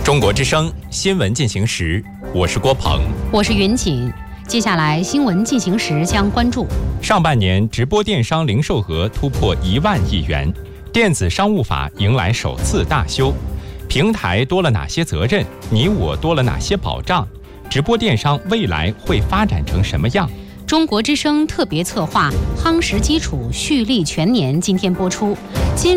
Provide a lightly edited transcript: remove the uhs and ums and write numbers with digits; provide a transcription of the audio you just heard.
中国之声新闻进行时，我是郭鹏， 我是云锦。接下来新闻进行时将关注： 上半年直播电商零售额突破1万亿元，电子商务法迎来首次大修，平台多了哪些责任？你我多了哪些保障？直播电商未来会发展成什么样？ 中国之声特别策划夯实基础，蓄力全年今天播出。